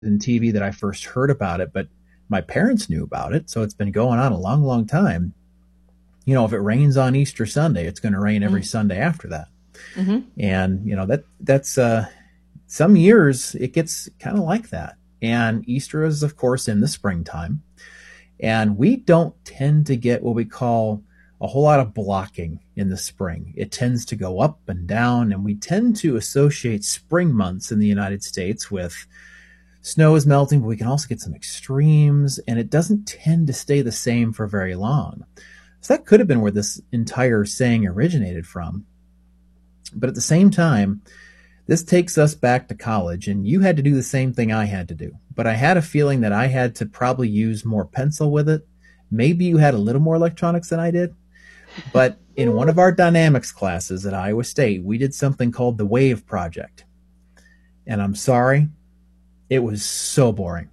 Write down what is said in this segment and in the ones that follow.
in TV that I first heard about it, but my parents knew about it, so it's been going on a long, long time. If it rains on Easter Sunday, it's going to rain every Sunday after that. Mm-hmm. And that's some years it gets kind of like that. And Easter is, of course, in the springtime, and we don't tend to get what we call a whole lot of blocking in the spring. It tends to go up and down, and we tend to associate spring months in the United States with snow is melting, but we can also get some extremes, and it doesn't tend to stay the same for very long. So that could have been where this entire saying originated from. But at the same time, this takes us back to college, and you had to do the same thing I had to do. But I had a feeling that I had to probably use more pencil with it. Maybe you had a little more electronics than I did. But in one of our dynamics classes at Iowa State, we did something called the WAVE project. And I'm sorry, it was so boring.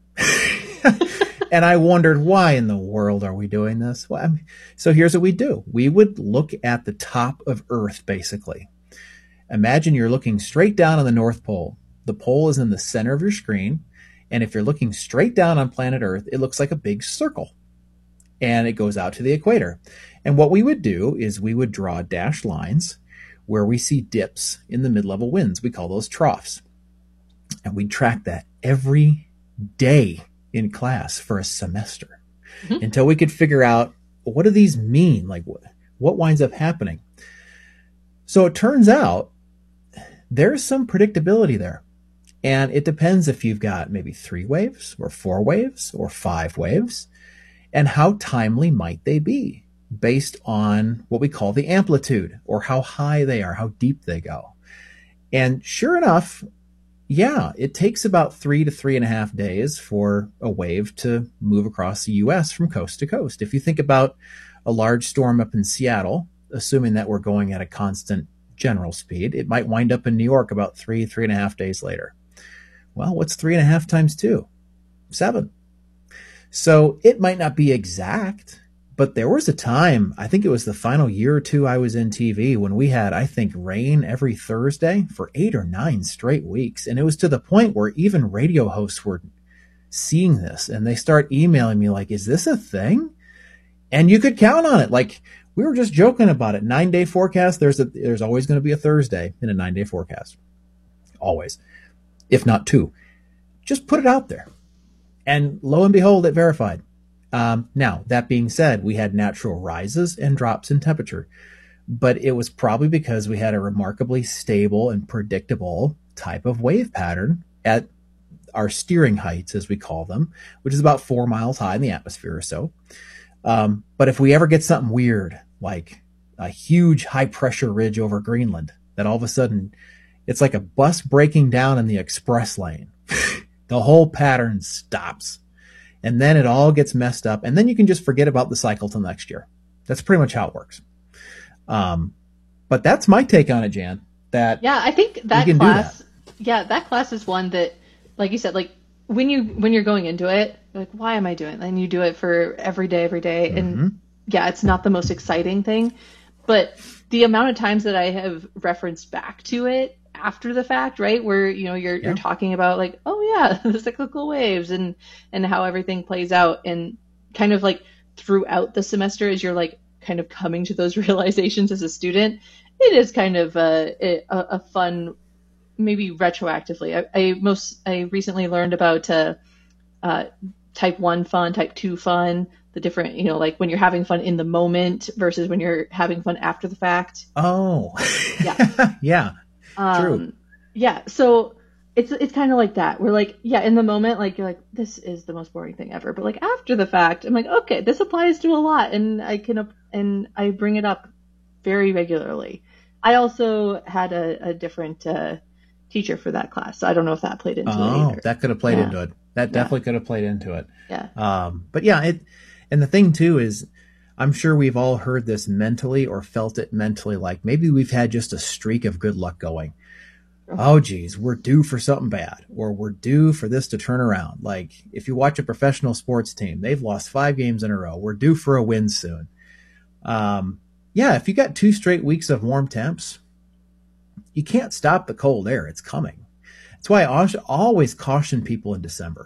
And I wondered, why in the world are we doing this? Well, so here's what we do. We would look at the top of Earth, basically. Imagine you're looking straight down on the North Pole. The pole is in the center of your screen. And if you're looking straight down on planet Earth, it looks like a big circle. And it goes out to the equator. And what we would do is we would draw dashed lines where we see dips in the mid-level winds. We call those troughs. And we'd track that every day in class for a semester until we could figure out, what do these mean? Like, what winds up happening? So it turns out there's some predictability there. And it depends if you've got maybe 3 waves or 4 waves or 5 waves, and how timely might they be based on what we call the amplitude, or how high they are, how deep they go. And sure enough, yeah, it takes about 3 to 3.5 days for a wave to move across the U.S. from coast to coast. If you think about a large storm up in Seattle, assuming that we're going at a constant general speed, it might wind up in New York about 3.5 days later. Well, what's 3.5 times 2? 7. So it might not be exact, but there was a time, I think it was the final year or two I was in TV, when we had, I think, rain every Thursday for 8 or 9 straight weeks. And it was to the point where even radio hosts were seeing this, and they start emailing me like, is this a thing? And you could count on it. Like, we were just joking about it. 9-day forecast, there's always going to be a Thursday in a 9-day forecast. Always. If not 2. Just put it out there. And lo and behold, it verified. Now, that being said, we had natural rises and drops in temperature, but it was probably because we had a remarkably stable and predictable type of wave pattern at our steering heights, as we call them, which is about 4 miles high in the atmosphere or so. But if we ever get something weird, like a huge high pressure ridge over Greenland, that all of a sudden it's like a bus breaking down in the express lane, the whole pattern stops. And then it all gets messed up. And then you can just forget about the cycle till next year. That's pretty much how it works. But that's my take on it, Jan. That I think that class, that class is one that, like you said, like when you're going into it, you're like, why am I doing it? And you do it for every day. And it's not the most exciting thing, but the amount of times that I have referenced back to it after the fact, right, where you're talking about like, oh yeah, the cyclical waves and how everything plays out, and kind of like throughout the semester as you're like kind of coming to those realizations as a student, it is kind of a fun, maybe retroactively. I recently learned about type 1 fun, type 2 fun, the different, like when you're having fun in the moment versus when you're having fun after the fact. Oh, yeah. Yeah. True. Yeah, so it's kind of like that. We're like, in the moment, like you're like, this is the most boring thing ever. But like after the fact, I'm like, okay, this applies to a lot, and I bring it up very regularly. I also had a different teacher for that class, so I don't know if that played into it either. That could have played into it. That definitely could have played into it. Yeah. But yeah, and the thing too is, I'm sure we've all heard this mentally or felt it mentally, like maybe we've had just a streak of good luck going. Oh, geez, we're due for something bad, or we're due for this to turn around. Like if you watch a professional sports team, they've lost 5 games in a row. We're due for a win soon. If you got 2 straight weeks of warm temps, you can't stop the cold air. It's coming. That's why I always caution people in December.